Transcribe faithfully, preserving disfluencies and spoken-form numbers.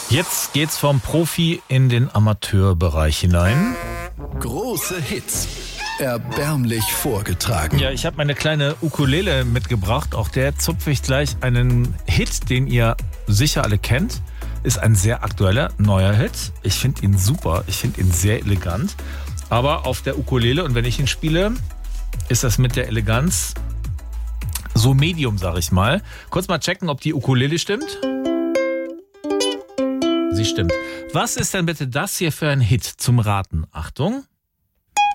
Jetzt geht's vom Profi in den Amateurbereich hinein. Große Hits. Erbärmlich vorgetragen. Ja, ich habe meine kleine Ukulele mitgebracht. Auch der zupfe ich gleich einen Hit, den ihr sicher alle kennt. Ist ein sehr aktueller, neuer Hit. Ich finde ihn super. Ich finde ihn sehr elegant. Aber auf der Ukulele, und wenn ich ihn spiele, ist das mit der Eleganz so Medium, sag ich mal. Kurz mal checken, ob die Ukulele stimmt. Sie stimmt. Was ist denn bitte das hier für ein Hit zum Raten? Achtung.